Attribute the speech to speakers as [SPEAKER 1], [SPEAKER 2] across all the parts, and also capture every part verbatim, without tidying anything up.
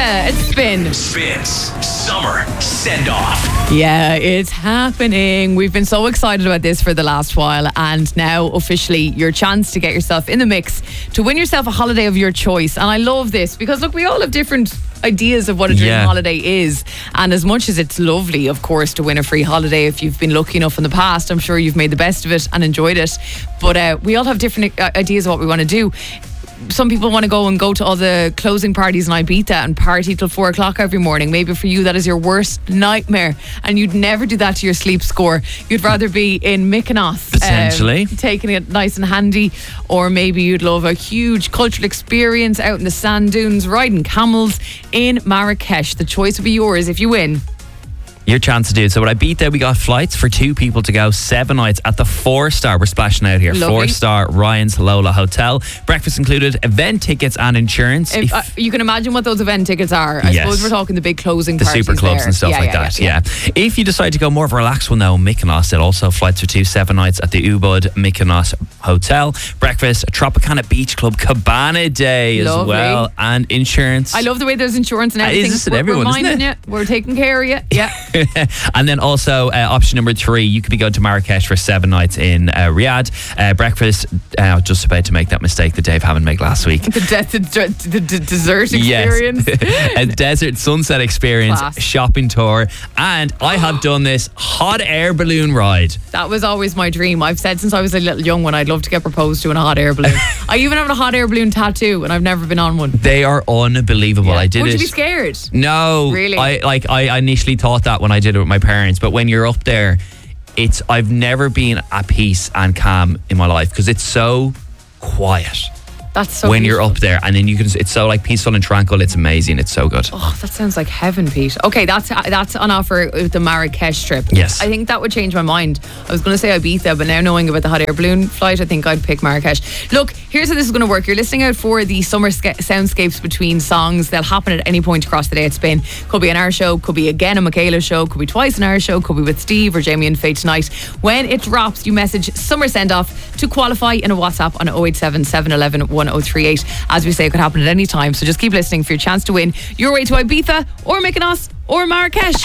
[SPEAKER 1] Ibiza. It's Spin.
[SPEAKER 2] Spins Summer Send Off.
[SPEAKER 1] Yeah, it's happening. We've been so excited about this for the last while, and now officially your chance to get yourself in the mix to win yourself a holiday of your choice. And I love this because, look, we all have different ideas of what a dream
[SPEAKER 3] Yeah.
[SPEAKER 1] holiday is, and as much as it's lovely, of course, to win a free holiday, if you've been lucky enough in the past, I'm sure you've made the best of it and enjoyed it, but uh, we all have different uh, ideas of what we want to do. Some people want to go and go to all the closing parties in Ibiza and party till four o'clock every morning. Maybe for you that is your worst nightmare, and you'd never do that to your sleep score. You'd rather be in Mykonos,
[SPEAKER 3] Potentially.
[SPEAKER 1] um, taking it nice and handy, or maybe you'd love a huge cultural experience out in the sand dunes, riding camels in Marrakesh. The choice will be yours if you win.
[SPEAKER 3] Your chance to do it. So with Ibiza, we got flights for two people to go, seven nights at the four star. We're splashing out here.
[SPEAKER 1] Lovely.
[SPEAKER 3] Four star Ryan's Lola Hotel. Breakfast included, event tickets and insurance.
[SPEAKER 1] If,
[SPEAKER 3] If-
[SPEAKER 1] uh, you can imagine what those event tickets are. I
[SPEAKER 3] Yes.
[SPEAKER 1] suppose we're talking the big closing
[SPEAKER 3] the
[SPEAKER 1] parties
[SPEAKER 3] super clubs
[SPEAKER 1] there.
[SPEAKER 3] and stuff
[SPEAKER 1] Yeah,
[SPEAKER 3] like
[SPEAKER 1] yeah,
[SPEAKER 3] that.
[SPEAKER 1] yeah,
[SPEAKER 3] Yeah, If you decide to go more of a relaxed one though, Mykonos did also flights for two, seven nights at the Ubud Mykonos Hotel. Breakfast, Tropicana Beach Club Cabana Day as
[SPEAKER 1] Lovely.
[SPEAKER 3] well, and insurance.
[SPEAKER 1] I love the way there's insurance and
[SPEAKER 3] Uh, is
[SPEAKER 1] everything.
[SPEAKER 3] this at
[SPEAKER 1] we're,
[SPEAKER 3] everyone,
[SPEAKER 1] we're
[SPEAKER 3] isn't
[SPEAKER 1] minding
[SPEAKER 3] it?
[SPEAKER 1] you. We're taking care of you. Yeah.
[SPEAKER 3] And then also uh, option number three, you could be going to Marrakesh for seven nights in uh, Riyadh. Uh, breakfast, uh, I was just about to make that mistake that Dave Hammond made last week.
[SPEAKER 1] the, de- the, the, the dessert experience.
[SPEAKER 3] Yes. A desert sunset experience,
[SPEAKER 1] Class.
[SPEAKER 3] shopping tour, and I have done this hot air balloon ride.
[SPEAKER 1] That was always my dream. I've said since I was a little young one, I'd love to get proposed to in a hot air balloon. I even have a hot air balloon tattoo, and I've never been on one.
[SPEAKER 3] They are unbelievable. I did
[SPEAKER 1] Would
[SPEAKER 3] it.
[SPEAKER 1] you be scared?
[SPEAKER 3] No,
[SPEAKER 1] Really?
[SPEAKER 3] I like. I initially thought that when I did it with my parents, but when you're up there, it's. I've never been at peace and calm in my life because it's so quiet.
[SPEAKER 1] That's so
[SPEAKER 3] when you're
[SPEAKER 1] beautiful.
[SPEAKER 3] up there, and then you can. It's so like peaceful and tranquil. It's amazing. It's so good.
[SPEAKER 1] Oh, that sounds like heaven, Pete. Okay, that's that's on offer with the Marrakesh trip.
[SPEAKER 3] Yes.
[SPEAKER 1] I think that would change my mind. I was going to say Ibiza, but now knowing about the hot air balloon flight, I think I'd pick Marrakesh. Look, here's how this is going to work. You're listening out for the summer sca- soundscapes between songs. They'll happen at any point across the day at Spin. Could be an our show, could be again a Michaela show, could be twice an our show, could be with Steve or Jamie and Faye tonight. When it drops, you message Summer Send Off to qualify in a WhatsApp on oh eight seven, seven one one, one oh three eight. As we say, it could happen at any time. So just keep listening for your chance to win your way to Ibiza or Mykonos or Marrakesh.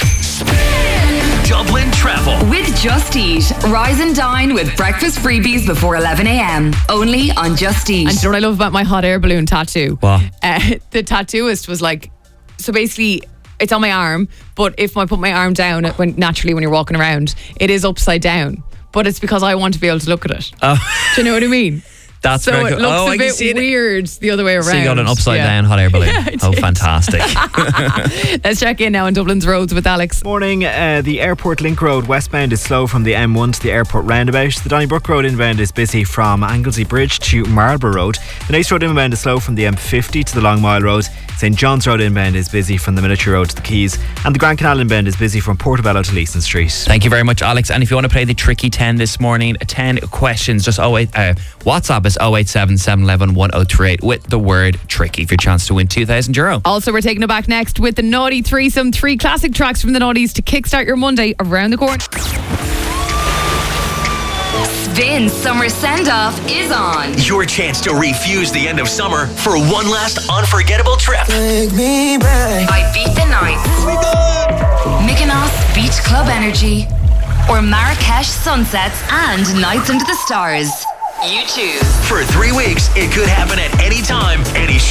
[SPEAKER 2] Dublin Travel.
[SPEAKER 4] With Just Eat. Rise and dine with breakfast freebies before eleven a.m. Only on Just Eat.
[SPEAKER 1] And do you know what I love about my hot air balloon tattoo?
[SPEAKER 3] What?
[SPEAKER 1] Uh, the tattooist was like, so basically, it's on my arm, but if I put my arm down, when naturally when you're walking around, it is upside down. But it's because I want to be able to look at it.
[SPEAKER 3] Oh.
[SPEAKER 1] Do you know what I mean?
[SPEAKER 3] That's
[SPEAKER 1] so
[SPEAKER 3] very
[SPEAKER 1] it
[SPEAKER 3] cool.
[SPEAKER 1] looks
[SPEAKER 3] Oh, I
[SPEAKER 1] a
[SPEAKER 3] can
[SPEAKER 1] bit
[SPEAKER 3] see it.
[SPEAKER 1] weird the other way around.
[SPEAKER 3] So you got an upside
[SPEAKER 1] Yeah.
[SPEAKER 3] down hot air balloon.
[SPEAKER 1] Yeah, I
[SPEAKER 3] Oh,
[SPEAKER 1] did.
[SPEAKER 3] fantastic.
[SPEAKER 1] Let's check in now on Dublin's roads with Alex.
[SPEAKER 5] Morning, uh, the Airport Link Road westbound is slow from the M one to the airport roundabout. The Donnybrook Road inbound is busy from Anglesey Bridge to Marlborough Road. The Nace Road inbound is slow from the M fifty to the Long Mile Road. St John's Road inbound is busy from the Military Road to the Quays. And the Grand Canal inbound is busy from Portobello to Leeson Street.
[SPEAKER 3] Thank you very much, Alex. And if you want to play the tricky ten this morning, ten questions, just oh eight, uh, WhatsApp is oh eight seven, seven one one, one oh three eight with the word tricky for your chance to win two thousand euro.
[SPEAKER 1] Also, we're taking it back next with the Naughty Threesome. Three classic tracks from the Naughties to kickstart your Monday around the corner.
[SPEAKER 4] Spin Summer Send Off is on.
[SPEAKER 2] Your chance to refuse the end of summer for one last unforgettable trip.
[SPEAKER 6] Take me back.
[SPEAKER 4] Ibiza Nights. Mykonos Beach Club Energy. Or Marrakesh Sunsets and Nights Under the Stars. You choose.
[SPEAKER 2] For three weeks, it could happen at any time, any